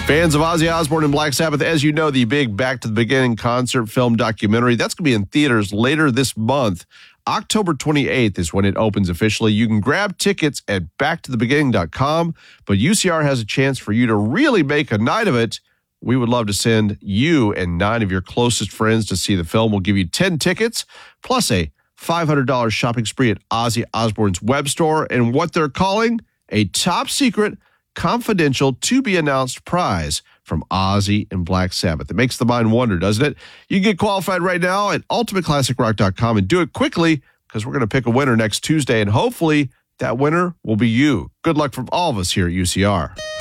Fans of Ozzy Osbourne and Black Sabbath, as you know, the big Back to the Beginning concert film documentary, that's going to be in theaters later this month. October 28th is when it opens officially. You can grab tickets at backtothebeginning.com, but UCR has a chance for you to really make a night of it. We would love to send you and 9 of your closest friends to see the film. We'll give you 10 tickets, plus a $500 shopping spree at Ozzy Osbourne's web store, and what they're calling a top secret, confidential, to-be-announced prize from Ozzy and Black Sabbath. It makes the mind wonder, doesn't it? You can get qualified right now at ultimateclassicrock.com and do it quickly, because we're going to pick a winner next Tuesday, and hopefully that winner will be you. Good luck from all of us here at UCR.